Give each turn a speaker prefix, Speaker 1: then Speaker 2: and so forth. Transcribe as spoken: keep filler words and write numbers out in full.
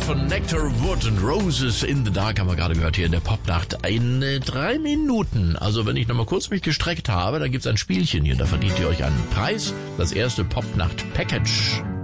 Speaker 1: von Nectar Wood and Roses in the Dark haben wir gerade gehört hier in der Popnacht. In äh, drei Minuten. Also wenn ich nochmal kurz mich gestreckt habe, dann gibt's ein Spielchen hier. Da verdient ihr euch einen Preis. Das erste Popnacht Package.